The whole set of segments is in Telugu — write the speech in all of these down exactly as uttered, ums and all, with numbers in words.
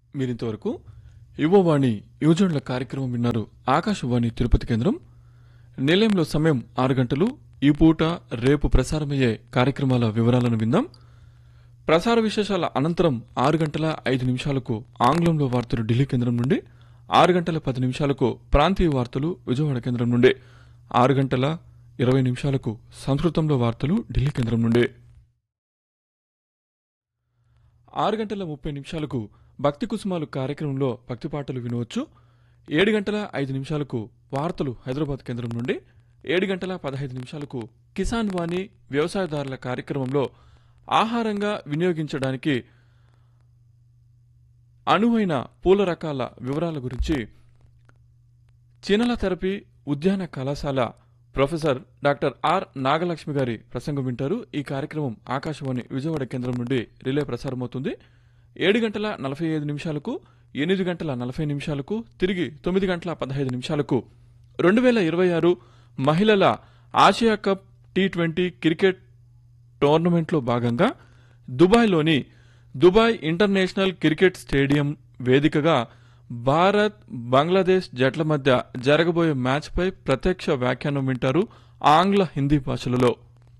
మీరింతవరకు యువవాణి యువజనుల కార్యక్రమం విన్నారు. ఆకాశవాణి తిరుపతి కేంద్రం. నిలయంలో సమయం ఆరు గంటలు. ఈ పూట రేపు ప్రసారమయ్యే కార్యక్రమాల వివరాలను విందాం. ప్రసార విశేషాల అనంతరం ఆరు గంటల ఐదు నిమిషాలకు ఆంగ్లంలో వార్తలు ఢిల్లీ కేంద్రం నుండి, ఆరు గంటల పది నిమిషాలకు ప్రాంతీయ వార్తలు విజయవాడ కేంద్రం నుండి, ఆరు గంటల ఇరవై నిమిషాలకు సంస్కృతంలో వార్తలు ఢిల్లీ కేంద్రం నుండి, ఆరు గంటల ముప్పై నిమిషాలకు భక్తి కుసుమాలు కార్యక్రమంలో భక్తి పాటలు వినవచ్చు. ఏడు గంటల ఐదు నిమిషాలకు వార్తలు హైదరాబాద్ కేంద్రం నుండి, ఏడు గంటల పదహైదు నిమిషాలకు కిసాన్ వాణి వ్యవసాయదారుల కార్యక్రమంలో ఆహారంగా వినియోగించడానికి అనువైన పూల రకాల వివరాల గురించి చినల థెరపీ ఉద్యాన కళాశాల ప్రొఫెసర్ డాక్టర్ ఆర్ నాగలక్ష్మి గారి ప్రసంగం వింటారు. ఈ కార్యక్రమం ఆకాశవాణి విజయవాడ కేంద్రం నుండి రిలే ప్రసారమవుతుంది. ఏడు గంటల నలభై ఐదు నిమిషాలకు, ఎనిమిది గంటల నలభై నిమిషాలకు, తిరిగి తొమ్మిది గంటల పదహైదు నిమిషాలకు రెండు వేల ఇరవై ఆరు మహిళల Asia cup T twenty cricket టోర్నమెంట్లో భాగంగా దుబాయ్లోని దుబాయ్ ఇంటర్నేషనల్ క్రికెట్ స్టేడియం వేదికగా భారత్ బంగ్లాదేశ్ జట్ల మధ్య జరగబోయే మ్యాచ్పై ప్రత్యక్ష వ్యాఖ్యానం వింటారు ఆంగ్ల హిందీ భాషలలో.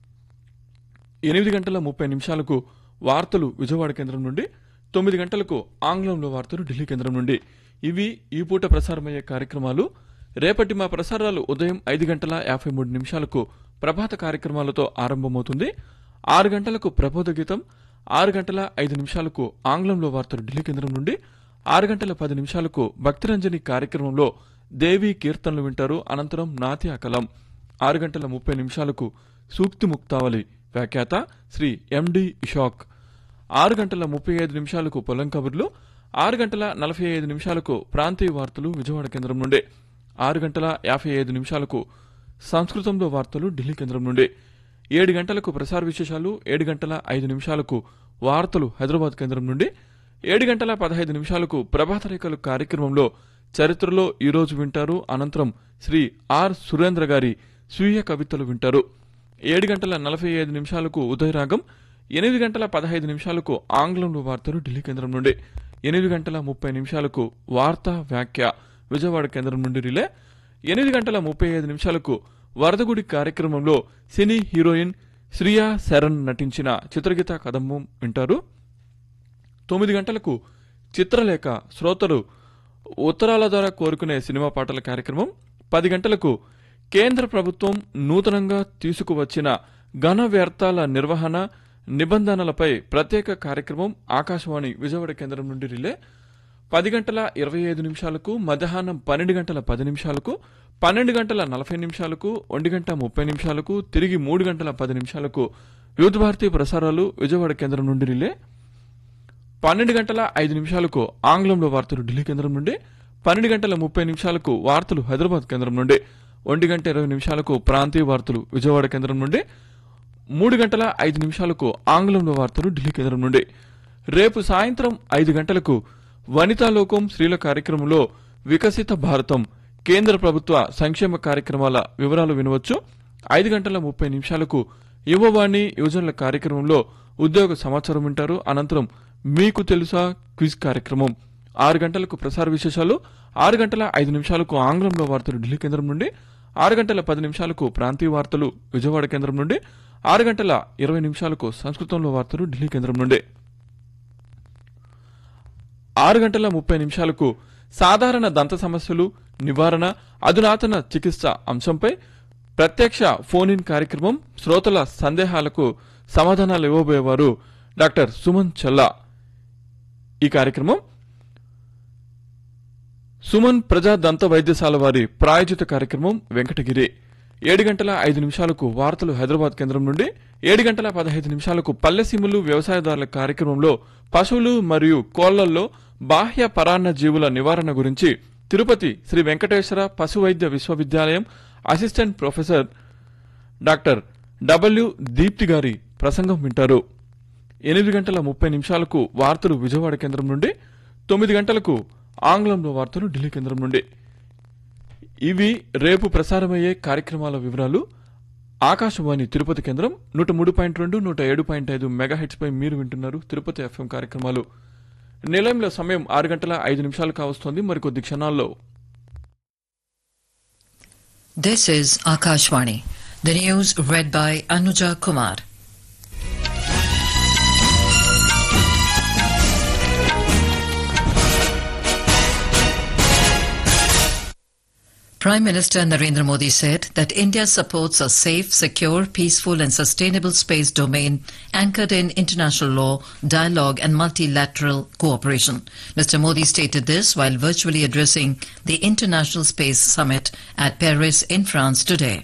ఎనిమిది గంటల ముప్పై నిమిషాలకు వార్తలు విజయవాడ కేంద్రం నుండి, తొమ్మిది గంటలకు ఆంగ్లంలో వార్తలు ఢిల్లీ కేంద్రం నుండి. ఇవి ఈ పూట ప్రసారమయ్యే కార్యక్రమాలు. రేపటి మా ప్రసారాలు ఉదయం ఐదు గంటల యాభై మూడు నిమిషాలకు ప్రభాత కార్యక్రమాలతో ఆరంభమవుతుంది. ఆరు గంటలకు ప్రబోధ గీతం, ఆరు గంటల ఐదు నిమిషాలకు ఆంగ్లంలో వార్తలు ఢిల్లీ కేంద్రం నుండి, ఆరు గంటల పది నిమిషాలకు భక్తిరంజని కార్యక్రమంలో దేవీ కీర్తనలు వింటారు. అనంతరం నాతి అకలం. ఆరు గంటల ముప్పై నిమిషాలకు సూక్తి ముక్తావళి వ్యాఖ్యాత శ్రీ ఎండి ఇషాక్. ఆరు గంటల ముప్పై ఐదు నిమిషాలకు పొలం కబుర్లు, ఆరు గంటల నలభై ఐదు నిమిషాలకు ప్రాంతీయ వార్తలు విజయవాడ కేంద్రం నుండి, ఆరు గంటల యాభై ఐదు నిమిషాలకు సంస్కృతంలో వార్తలు ఢిల్లీ కేంద్రం నుండి, ఏడు గంటలకు ప్రసార విశేషాలు, ఏడు గంటల ఐదు నిమిషాలకు వార్తలు హైదరాబాద్ కేంద్రం నుండి, ఏడు గంటల పదహైదు నిమిషాలకు ప్రభాత రేఖలు కార్యక్రమంలో చరిత్రలో ఈరోజు వింటారు. అనంతరం శ్రీ ఆర్ సురేంద్ర గారి స్వీయ కవితలు వింటారు. ఏడు గంటల నలభై ఐదు నిమిషాలకు ఉదయరాగం, ఎనిమిది గంటల పదహైదు నిమిషాలకు ఆంగ్లంలో వార్తలు ఢిల్లీ కేంద్రం నుండి, ఎనిమిది గంటల ముప్పై నిమిషాలకు వార్తా వ్యాఖ్య విజయవాడ కేంద్రం నుండి రిలే, ఎనిమిది గంటల ముప్పై ఐదు నిమిషాలకు వరదగుడి కార్యక్రమంలో సినీ హీరోయిన్ శ్రియా శరణ్ నటించిన చిత్రగీత కదంబం వింటారు. తొమ్మిది గంటలకు చిత్రలేఖ శ్రోతలు ఉత్తరాల ద్వారా కోరుకునే సినిమా పాటల కార్యక్రమం, పది గంటలకు కేంద్ర ప్రభుత్వం నూతనంగా తీసుకువచ్చిన ఘన వ్యర్థాల నిర్వహణ నిబంధనలపై ప్రత్యేక కార్యక్రమం ఆకాశవాణి విజయవాడ కేంద్రం నుండి రిలే, పది గంటల ఇరవై ఐదు నిమిషాలకు మధ్యాహ్నం పన్నెండు గంటల పది నిమిషాలకు, పన్నెండు గంటల నలభై నిమిషాలకు, ఒంటి గంట ముప్పై నిమిషాలకు, తిరిగి మూడు గంటల పది నిమిషాలకు వివిధ భారతీ ప్రసారాలు విజయవాడ కేంద్రం నుండి రిలే, పన్నెండు గంటల ఐదు నిమిషాలకు ఆంగ్లంలో వార్తలు ఢిల్లీ కేంద్రం నుండి, పన్నెండు గంటల ముప్పై నిమిషాలకు వార్తలు హైదరాబాద్ కేంద్రం నుండి, ఒంటి గంట ఇరవై నిమిషాలకు ప్రాంతీయ వార్తలు విజయవాడ కేంద్రం నుండి, మూడు గంటల ఐదు నిమిషాలకు ఆంగ్లంలో వార్తలు ఢిల్లీ కేంద్రం నుండి. రేపు సాయంత్రం ఐదు గంటలకు వనితాలోకం స్త్రీల కార్యక్రమంలో వికసిత భారతం కేంద్ర ప్రభుత్వ సంక్షేమ కార్యక్రమాల వివరాలు వినవచ్చు. ఐదు గంటల ముప్పై నిమిషాలకు యువవాణి యువజనుల కార్యక్రమంలో ఉద్యోగ సమాచారం వింటారు. అనంతరం మీకు తెలుసా క్విజ్ కార్యక్రమం. ఆరు గంటలకు ప్రసార విశేషాలు, ఆరు గంటల ఐదు నిమిషాలకు ఆంగ్లంలో వార్తలు ఢిల్లీ కేంద్రం నుండి, ఆరు గంటల పది నిమిషాలకు ప్రాంతీయ వార్తలు విజయవాడ కేంద్రం నుండి, ఆరు గంటల ఇరవై నిమిషాలకు సంస్కృతంలో వార్తలు ఢిల్లీ కేంద్రం నుండి, ఆరు గంటల ముప్పై నిమిషాలకు సాధారణ దంత సమస్యలు నివారణ అధునాతన చికిత్స అంశంపై ప్రత్యక్ష ఫోన్ ఇన్ కార్యక్రమం. శ్రోతల సందేహాలకు సమాధానాలు ఇవ్వబోయేవారు డాక్టర్ సుమన్ చల్లా. ఈ కార్యక్రమం సుమన్ ప్రజా దంత వైద్యశాల వారి ప్రాయోజిత కార్యక్రమం వెంకటగిరి. ఏడు గంటల ఐదు నిమిషాలకు వార్తలు హైదరాబాద్ కేంద్రం నుండి, ఏడు గంటల పదహైదు నిమిషాలకు పల్లెసీములు వ్యవసాయదారుల కార్యక్రమంలో పశువులు మరియు కోళ్లల్లో బాహ్య పరాన్న జీవుల నివారణ గురించి తిరుపతి శ్రీ వెంకటేశ్వర పశు వైద్య విశ్వవిద్యాలయం assistant professor doctor W Deepti గారి ప్రసంగం వింటారు. ఎనిమిది గంటల ముప్పై నిమిషాలకు వార్తలు విజయవాడ కేంద్రం నుండి, తొమ్మిది గంటలకు ఆంగ్లంలో వార్తలు ఢిల్లీ కేంద్రం నుండి. ఇవి రేపు ప్రసారమయ్యే కార్యక్రమాల వివరాలు. ఆకాశవాణి తిరుపతి కేంద్రం నూట మూడు పాయింట్ రెండు నూట ఏడు పాయింట్ ఐదు మెగాహెట్స్ పై మీరు వింటున్నారు తిరుపతి ఎఫ్ఎం కార్యక్రమాలు. నిలయంలో సమయం ఆరు గంటల ఐదు నిమిషాలు కావస్తోంది. మరికొద్ది క్షణాల్లో This is Akashvani. The news read by Anuja Kumar. Prime Minister Narendra Modi said that India supports a safe, secure, peaceful and sustainable space domain anchored in international law, dialogue and multilateral cooperation. Mister Modi stated this while virtually addressing the International Space Summit at Paris in France today.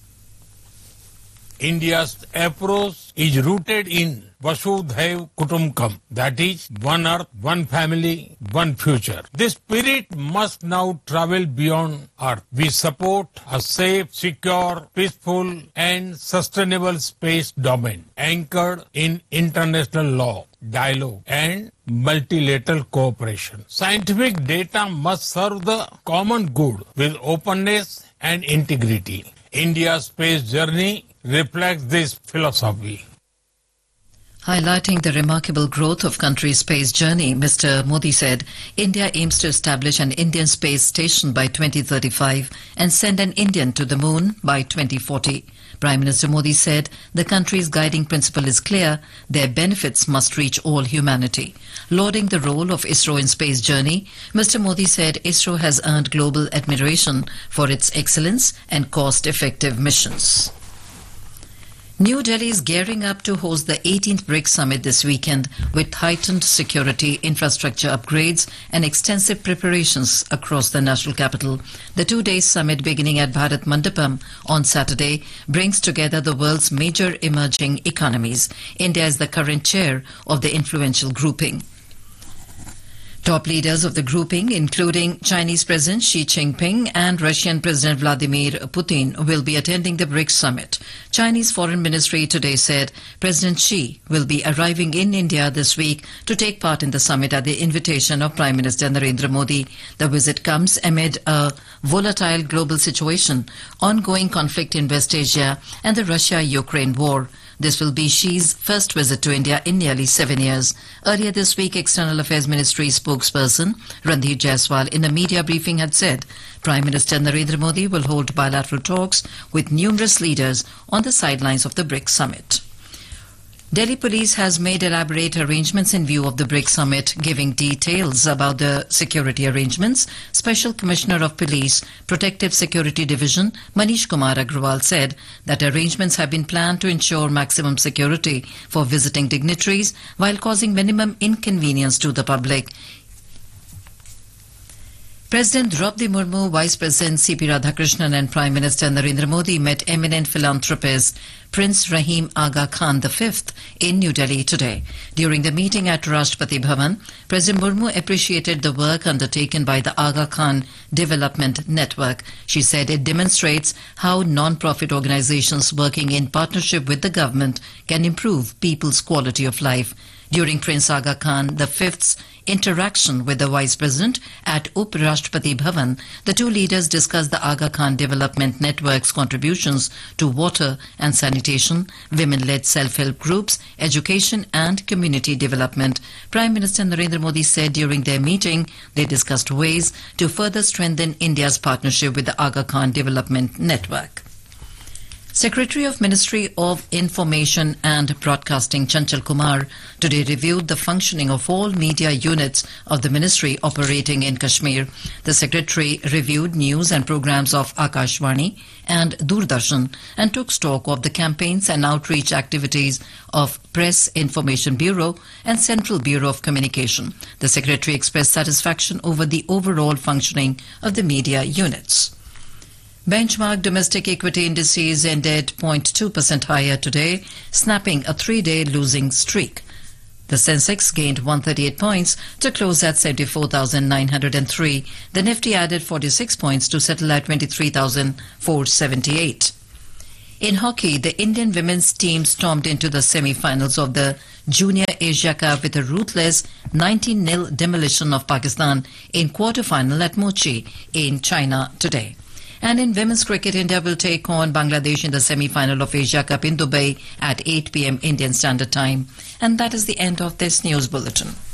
India's approach is rooted in Vasudhaiv Kutumbakam, that is, one earth, one family, one future. This spirit must now travel beyond earth. We support a safe, secure, peaceful and sustainable space domain anchored in international law, dialogue and multilateral cooperation. Scientific data must serve the common good with openness and integrity. India's space journey reflects this philosophy. Highlighting the remarkable growth of country's space journey, Mister Modi said India aims to establish an Indian space station by twenty thirty-five and send an Indian to the moon by twenty forty. Prime Minister Modi said the country's guiding principle is clear: their benefits must reach all humanity. Lauding the role of ISRO in space journey, Mister Modi said ISRO has earned global admiration for its excellence and cost-effective missions. New Delhi is gearing up to host the eighteenth BRICS Summit this weekend with heightened security, infrastructure upgrades and extensive preparations across the national capital. The two-day summit beginning at Bharat Mandapam on Saturday brings together the world's major emerging economies. India is the current chair of the influential grouping. Top leaders of the grouping, including Chinese President Xi Jinping and Russian President Vladimir Putin, will be attending the BRICS summit. Chinese Foreign Ministry today said President Xi will be arriving in India this week to take part in the summit at the invitation of Prime Minister Narendra Modi. The visit comes amid a volatile global situation, ongoing conflict in West Asia and the Russia-Ukraine war. This will be Xi's first visit to India in nearly seven years. Earlier this week, External Affairs Ministry spokesperson Randeep Jaiswal in a media briefing had said Prime Minister Narendra Modi will hold bilateral talks with numerous leaders on the sidelines of the BRICS summit. Delhi Police has made elaborate arrangements in view of the BRICS summit, giving details about the security arrangements. Special Commissioner of Police, Protective Security Division, Manish Kumar Agrawal said that arrangements have been planned to ensure maximum security for visiting dignitaries while causing minimum inconvenience to the public. President Draupadi Murmu, Vice President C P Radhakrishnan and Prime Minister Narendra Modi met eminent philanthropist Prince Rahim Aga Khan the fifth in New Delhi today. During the meeting at Rashtrapati Bhavan, President Murmu appreciated the work undertaken by the Aga Khan Development Network. She said it demonstrates how non-profit organizations working in partnership with the government can improve people's quality of life. During Prince Aga Khan the fifth's interaction with the Vice President at Up Rashtrapati Bhavan, the two leaders discussed the Aga Khan Development Network's contributions to water and sanitation, women-led self-help groups, education and community development. Prime Minister Narendra Modi said during their meeting they discussed ways to further strengthen India's partnership with the Aga Khan Development Network. Secretary of Ministry of Information and Broadcasting Chanchal Kumar today reviewed the functioning of all media units of the ministry operating in Kashmir. The Secretary reviewed news and programs of Akashvani and Doordarshan and took stock of the campaigns and outreach activities of Press Information Bureau and Central Bureau of Communication. The Secretary expressed satisfaction over the overall functioning of the media units. Benchmark domestic equity indices ended zero point two percent higher today, snapping a three-day losing streak. The Sensex gained one hundred thirty-eight points to close at seventy-four thousand nine hundred three. The Nifty added forty-six points to settle at twenty-three thousand four hundred seventy-eight. In hockey, the Indian women's team stormed into the semi-finals of the Junior Asia Cup with a ruthless nineteen nil demolition of Pakistan in quarter-final at Mochi in China today. And in women's cricket, India will take on Bangladesh in the semi-final of Asia Cup in Dubai at eight p m Indian Standard Time. And that is the end of this news bulletin.